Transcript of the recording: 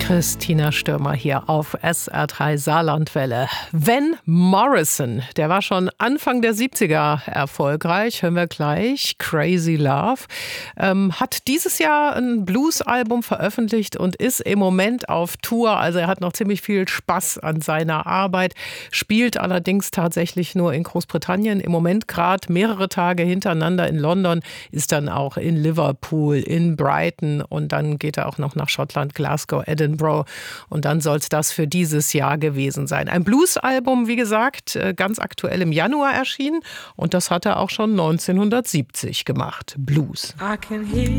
Christina Stürmer hier auf SR3 Saarlandwelle. Van Morrison, der war schon Anfang der 70er erfolgreich, hören wir gleich, Crazy Love, hat dieses Jahr ein Blues-Album veröffentlicht und ist im Moment auf Tour, also er hat noch ziemlich viel Spaß an seiner Arbeit, spielt allerdings tatsächlich nur in Großbritannien, im Moment gerade mehrere Tage hintereinander in London, ist dann auch in Liverpool, in Brighton und dann geht er auch noch nach Schottland, Glasgow, Edinburgh und dann soll es das für dieses Jahr gewesen sein. Ein Blues-Album, wie gesagt, ganz aktuell im Januar erschienen und das hat er auch schon 1970 gemacht. Blues.